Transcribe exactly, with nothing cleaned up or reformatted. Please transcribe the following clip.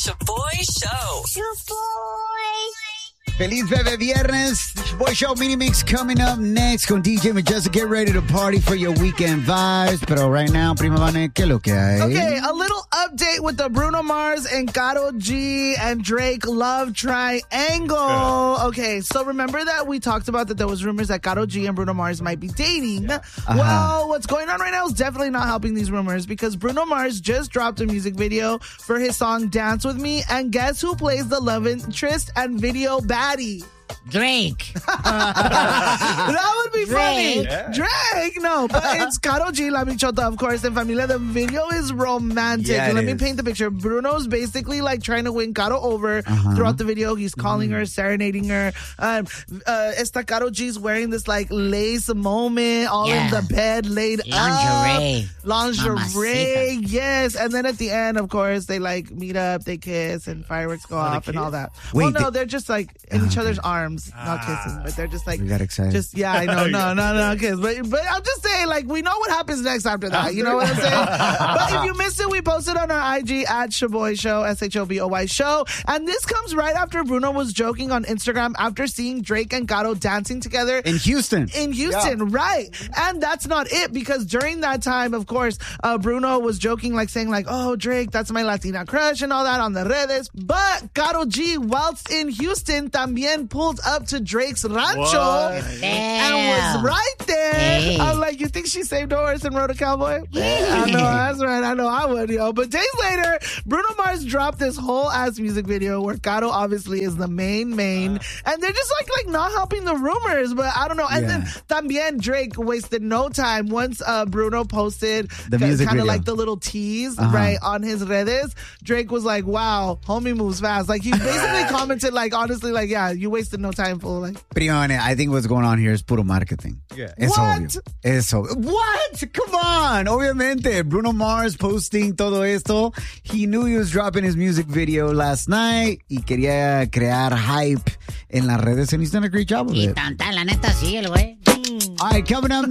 Shaboy Show. Shaboy. Feliz Bebe Viernes. Shaboy Show mini mix coming up next con D J Majestic. Get ready to party for your weekend vibes. Pero right now, Prima Vane, ¿qué es lo que hay? Okay, a little update with the Bruno Mars and Karol G and Drake love triangle. Okay, so remember that we talked about that there was rumors that Karol G and Bruno Mars might be dating. Yeah. Uh-huh. Well, what's going on right now is definitely not helping these rumors because Bruno Mars just dropped a music video for his song Dance With Me, and guess who plays the love interest and video baddie? Drake. That would be Drake. funny. Yeah. Drake, no, but it's Karol G, La Bichota, of course, and Familia. The video is romantic. Yeah, Let me is. paint the picture. Bruno's basically like trying to win Karol over uh-huh. throughout the video. He's calling mm. her, serenading her. Um, uh, esta Karol G's wearing this like lace moment, all yeah. in the bed, laid Lingerie. up. Lingerie. Yes. And then at the end, of course, they like meet up, they kiss, and fireworks go off and all that. Wait, well, no, they- they're just like in oh, each other's okay. arms, not kissing, but they're just like, We got excited. just, yeah, I know, no, no, no, kiss. But, but I'm just saying, like, we know what happens next after that. You know what I'm saying? But if you missed it, we posted on our I G at Shaboy Show, S H O B O Y Show. And this comes right after Bruno was joking on Instagram after seeing Drake and Karol dancing together. In Houston. In Houston, yeah. Right. And that's not it, because during that time, of course, uh, Bruno was joking, like saying like, oh, Drake, that's my Latina crush and all that on the redes. But Karol G, whilst in Houston, también pulled up to Drake's rancho and was right there. Hey. I'm like, you think she saved a horse and rode a cowboy? I know, that's right. I know I would, yo. But days later, Bruno Mars dropped this whole ass music video where Karol obviously is the main main. And they're just like, like not helping the rumors, but I don't know. And Yeah. then también Drake wasted no time once uh, Bruno posted The music kind of video. like the little tease, Uh-huh. right, on his redes. Drake was like, wow, homie moves fast. Like, he basically commented, like, honestly, like, yeah, you wasted no time, fool. Like, Prima Vane, I think what's going on here is puro marketing. Yeah. Es What? obvio. Es obvio. What? Come on. Obviamente, Bruno Mars posting todo esto. He knew he was dropping his music video last night y quería crear hype en las redes, and he's done a great job of Y it. tanta, la neta, sí, el güey. All right, coming up